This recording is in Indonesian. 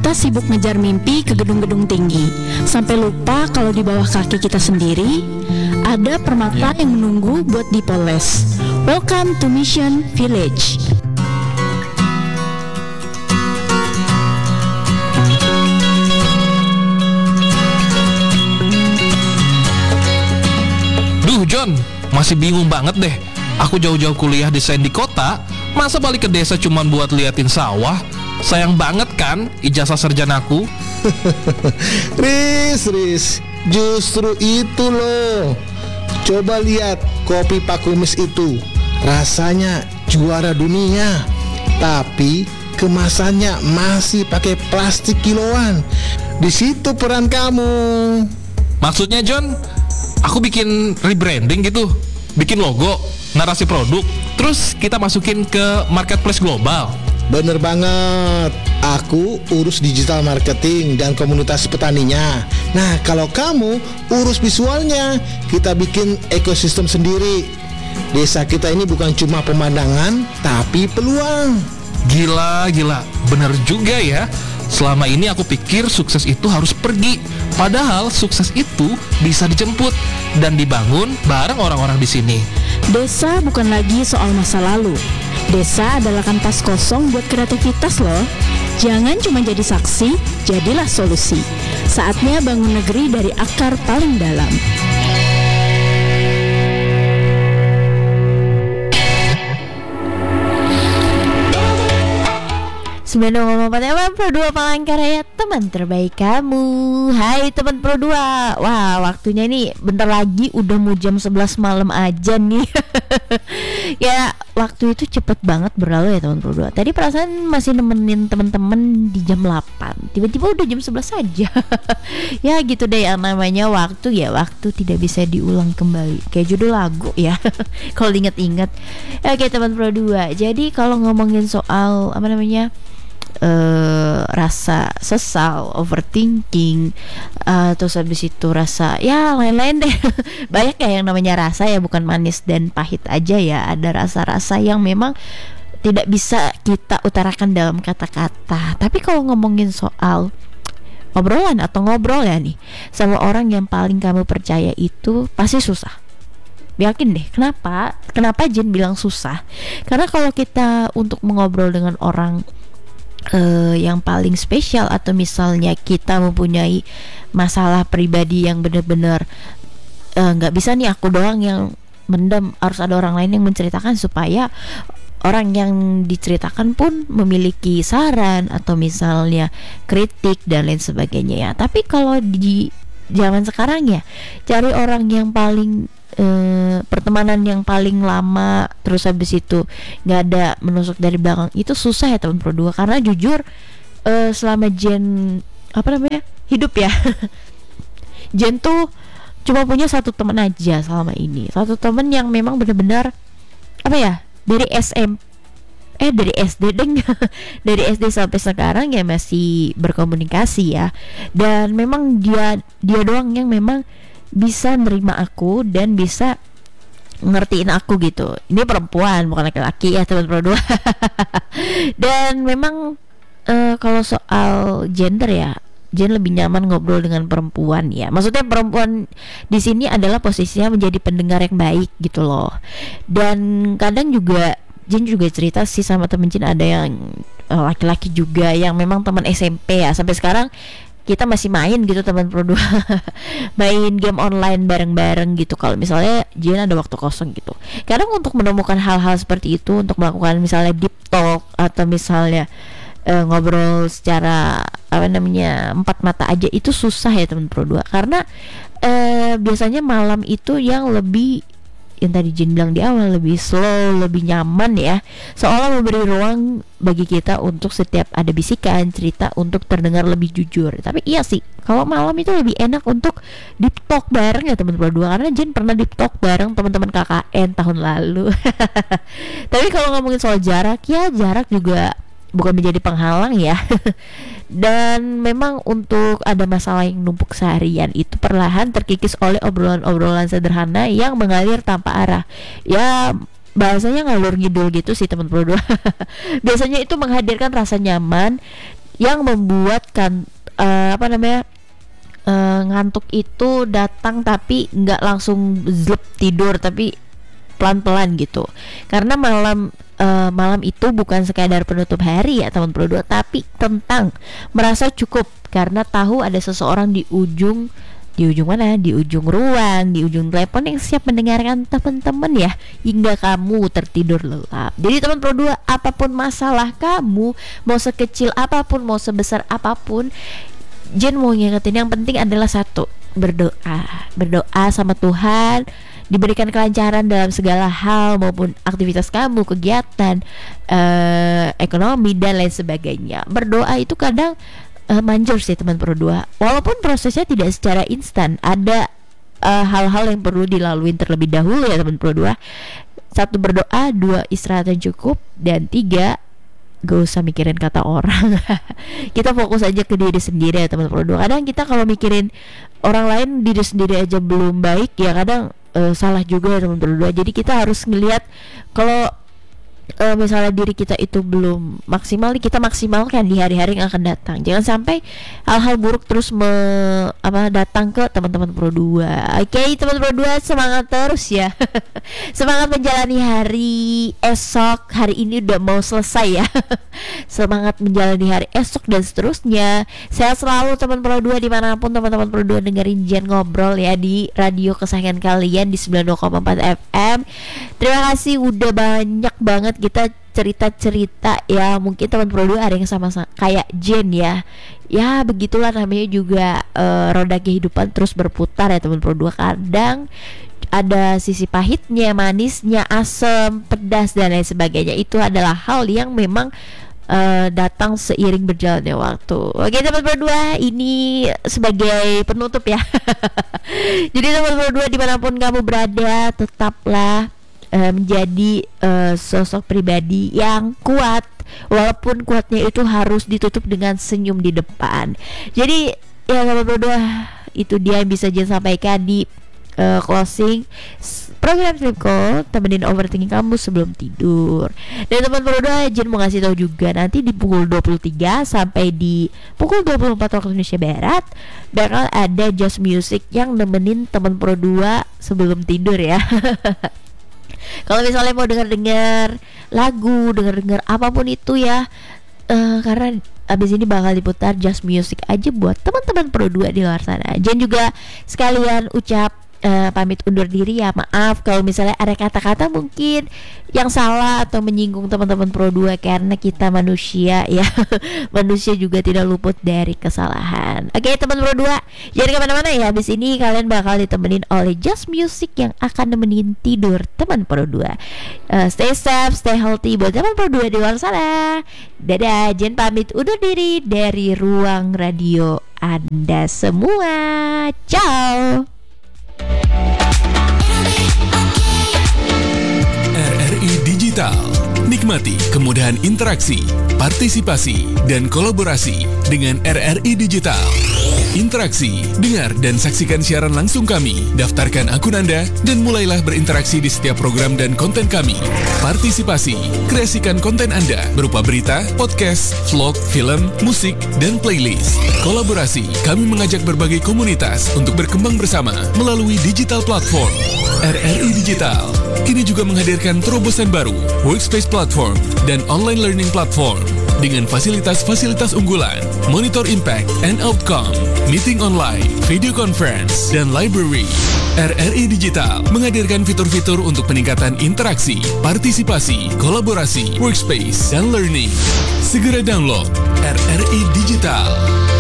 Kita sibuk ngejar mimpi ke gedung-gedung tinggi, sampai lupa kalau di bawah kaki kita sendiri ada permata yang menunggu buat dipoles. Welcome to Mission Village. Duh John, masih bingung banget deh. Aku jauh-jauh kuliah desain di kota, masa balik ke desa cuman buat liatin sawah? Sayang banget kan ijazah sarjanaku. Riz, justru itu loh. Coba lihat kopi Pak Kumis itu, rasanya juara dunia, tapi kemasannya masih pakai plastik kiloan. Di situ peran kamu. Maksudnya John, aku bikin rebranding gitu, bikin logo, narasi produk, terus kita masukin ke marketplace global. Bener banget. Aku urus digital marketing dan komunitas petaninya. Nah, kalau kamu urus visualnya, kita bikin ekosistem sendiri. Desa kita ini bukan cuma pemandangan, tapi peluang. Gila, bener juga ya. Selama ini aku pikir sukses itu harus pergi, padahal sukses itu bisa dijemput dan dibangun bareng orang-orang di sini. Desa bukan lagi soal masa lalu. Desa adalah kanvas kosong buat kreativitas loh. Jangan cuma jadi saksi, jadilah solusi. Saatnya bangun negeri dari akar paling dalam. FM Pro 2 Palangkaraya, teman terbaik kamu. Hai teman Pro 2. Wah, waktunya ini bentar lagi udah mau jam 11 malam aja nih. Ya, waktu itu cepet banget berlalu ya teman Pro 2. Tadi perasaan masih nemenin teman-teman di jam 8, tiba-tiba udah jam 11 aja. Ya gitu deh yang namanya waktu ya, waktu tidak bisa diulang kembali. Kayak judul lagu ya. Kalau diingat-ingat. Oke teman Pro 2. Jadi kalau ngomongin soal apa namanya, rasa sesal, overthinking, terus habis itu rasa ya lain-lain deh. Banyak ya yang namanya rasa ya, bukan manis dan pahit aja ya. Ada rasa-rasa yang memang tidak bisa kita utarakan dalam kata-kata. Tapi kalau ngomongin soal obrolan atau ngobrol ya nih sama orang yang paling kamu percaya, itu pasti susah. Yakin deh. Kenapa Jen bilang susah? Karena kalau kita untuk mengobrol dengan orang yang paling spesial, atau misalnya kita mempunyai masalah pribadi yang benar-benar nggak bisa nih aku doang yang mendem, harus ada orang lain yang menceritakan supaya orang yang diceritakan pun memiliki saran atau misalnya kritik dan lain sebagainya ya. Tapi kalau di zaman sekarang ya, cari orang yang paling pertemanan yang paling lama, terus habis itu nggak ada menusuk dari belakang, itu susah ya teman Pro 2. Karena jujur selama Jen hidup ya, Jen tuh cuma punya satu teman aja selama ini. Satu teman yang memang benar-benar dari dari SD deng. Dari SD sampai sekarang ya masih berkomunikasi ya. Dan memang dia doang yang memang bisa nerima aku dan bisa ngertiin aku gitu. Ini perempuan bukan laki-laki ya teman Pro 2. Dan memang kalau soal gender ya, Jen lebih nyaman ngobrol dengan perempuan ya. Maksudnya perempuan di sini adalah posisinya menjadi pendengar yang baik gitu loh. Dan kadang juga Jen juga cerita sih sama temen Jen, ada yang laki-laki juga yang memang teman SMP ya. Sampai sekarang kita masih main gitu teman Pro 2. Main game online bareng-bareng gitu kalau misalnya Jen ada waktu kosong gitu. Kadang untuk menemukan hal-hal seperti itu, untuk melakukan misalnya deep talk atau misalnya ngobrol secara empat mata aja, itu susah ya teman Pro 2. Karena biasanya malam itu yang lebih, yang tadi Jen bilang di awal, lebih slow, lebih nyaman ya, seolah memberi ruang bagi kita untuk setiap ada bisikan cerita untuk terdengar lebih jujur. Tapi iya sih, kalau malam itu lebih enak untuk deep talk bareng ya teman Pro 2. Karena Jen pernah deep talk bareng teman-teman KKN tahun lalu. Tapi kalau ngomongin soal jarak ya, jarak juga bukan menjadi penghalang ya. Dan memang untuk ada masalah yang numpuk seharian itu perlahan terkikis oleh obrolan-obrolan sederhana yang mengalir tanpa arah. Ya bahasanya ngalur ngidul gitu sih teman Pro 2. Biasanya itu menghadirkan rasa nyaman yang membuat ngantuk itu datang tapi nggak langsung zlep tidur, tapi pelan-pelan gitu. Karena malam itu bukan sekadar penutup hari ya teman Pro 2, tapi tentang merasa cukup karena tahu ada seseorang di ujung mana? Di ujung ruang, di ujung telepon yang siap mendengarkan teman-teman ya hingga kamu tertidur lelap. Jadi teman Pro 2, apapun masalah kamu, mau sekecil apapun, mau sebesar apapun, Jen mau ngingetin yang penting adalah satu, berdoa sama Tuhan, diberikan kelancaran dalam segala hal maupun aktivitas kamu, kegiatan, ekonomi dan lain sebagainya. Berdoa itu kadang manjur sih teman Pro 2. Walaupun prosesnya tidak secara instan, ada hal-hal yang perlu dilalui terlebih dahulu ya teman Pro 2. 1, berdoa, 2, istirahat yang cukup, dan 3, gak usah mikirin kata orang. Kita fokus aja ke diri sendiri ya teman Pro 2. Kadang kita kalau mikirin orang lain, diri sendiri aja belum baik ya kadang salah juga ya teman Pro 2. Jadi kita harus ngelihat kalau misalnya diri kita itu belum maksimal, kita maksimalkan di hari-hari yang akan datang. Jangan sampai hal-hal buruk terus datang ke teman-teman Pro 2. Oke, teman Pro 2, semangat terus ya. Semangat menjalani hari esok. Hari ini udah mau selesai ya. Semangat menjalani hari esok dan seterusnya. Sehat selalu teman Pro 2 dimanapun teman-teman Pro 2 dengerin Jen ngobrol ya di radio kesayangan kalian di 92,4 FM. Terima kasih udah banyak banget kita cerita-cerita ya. Mungkin teman Pro 2 ada yang sama kayak Jen ya. Ya begitulah namanya juga, roda kehidupan terus berputar ya teman Pro 2. Kadang ada sisi pahitnya, manisnya, asam, pedas dan lain sebagainya. Itu adalah hal yang memang datang seiring berjalannya waktu. Oke teman Pro 2, ini sebagai penutup ya. Jadi teman Pro 2 dimanapun kamu berada, tetaplah menjadi sosok pribadi yang kuat, walaupun kuatnya itu harus ditutup dengan senyum di depan. Jadi ya teman Pro 2, itu dia yang bisa Jen sampaikan di closing program Sleep Call, temenin overthinking kamu sebelum tidur. Dan teman Pro 2, Jen mau ngasih tahu juga nanti di pukul 23 sampai di pukul 24 waktu Indonesia Barat bakal ada Just Music yang nemenin teman Pro 2 sebelum tidur ya. Kalau misalnya mau dengar lagu, dengar apapun itu ya, karena abis ini bakal diputar Just Music aja buat teman-teman Pro 2 di luar sana. Jen juga sekalian ucap pamit undur diri ya. Maaf kalau misalnya ada kata-kata mungkin yang salah atau menyinggung teman-teman Pro 2, karena kita manusia ya. Manusia juga tidak luput dari kesalahan. Oke teman Pro 2, jangan kemana-mana ya. Habis ini kalian bakal ditemenin oleh Just Music yang akan nemenin tidur teman Pro 2. Stay safe, stay healthy buat teman Pro 2 di luar sana. Dadah, Jen pamit undur diri dari ruang radio Anda semua. Ciao. RRI Digital. Nikmati kemudahan interaksi, partisipasi, dan kolaborasi dengan RRI Digital. Interaksi, dengar dan saksikan siaran langsung kami, daftarkan akun Anda, dan mulailah berinteraksi di setiap program dan konten kami. Partisipasi, kreasikan konten Anda berupa berita, podcast, vlog, film, musik, dan playlist. Kolaborasi, kami mengajak berbagai komunitas untuk berkembang bersama melalui digital platform. RRI Digital kini juga menghadirkan terobosan baru, workspace platform, dan online learning platform dengan fasilitas-fasilitas unggulan, monitor impact and outcome, meeting online, video conference, dan library. RRI Digital menghadirkan fitur-fitur untuk peningkatan interaksi, partisipasi, kolaborasi, workspace, dan learning. Segera download RRI Digital.